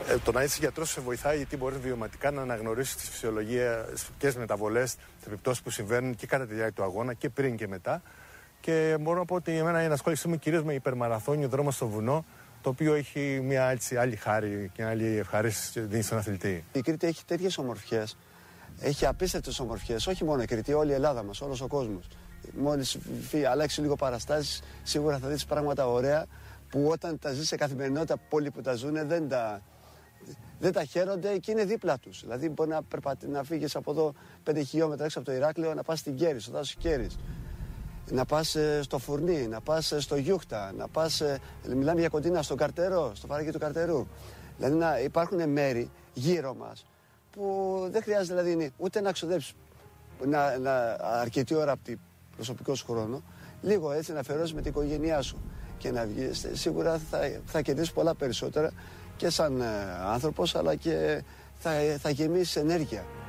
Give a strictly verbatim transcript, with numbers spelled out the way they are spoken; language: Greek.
Ε, το να είσαι γιατρός σε βοηθάει γιατί μπορείς βιωματικά να αναγνωρίσεις τη φυσιολογία και τις μεταβολές, τις επιπτώσεις που συμβαίνουν και κατά τη διάρκεια του αγώνα και πριν και μετά. Και μπορώ να πω ότι εμένα η ενασχόλησή μου κυρίως με υπερμαραθώνιο δρόμο στο βουνό, το οποίο έχει μια έτσι, άλλη χάρη και άλλη ευχαρίστηση δίνει στον αθλητή. Η Κρήτη έχει τέτοιες ομορφιές, έχει απίστευτες ομορφιές, όχι μόνο η Κρήτη, όλη η Ελλάδα μας, όλος ο κόσμος. Μόλις αλλάξει λίγο παραστάσεις, σίγουρα θα δεις πράγματα ωραία που όταν τα ζεις σε καθημερινότητα, πολλοί που τα ζουν δεν τα, δεν τα χαίρονται και είναι δίπλα τους. Δηλαδή, μπορεί να, περπατι... να φύγεις από εδώ πέντε χιλιόμετρα έξω από το Ηράκλειο, να πας στην Κέρη, στο δάσος Κέρης. Να πας ε, στο Φουρνί, να πας ε, στο Γιούχτα, να πας, ε, μιλάμε για κοντινά, στο Καρτερό, στο φαράγγι του Καρτερού. Δηλαδή να υπάρχουν μέρη γύρω μας που δεν χρειάζεται δηλαδή, ούτε να ξοδέψεις να, να, αρκετή ώρα από την προσωπικό σου χρόνο, λίγο έτσι να αφιερώσεις με την οικογένειά σου και να βγεις, σίγουρα θα, θα κερδίσεις πολλά περισσότερα και σαν ε, άνθρωπος, αλλά και θα, θα γεμίσεις ενέργεια.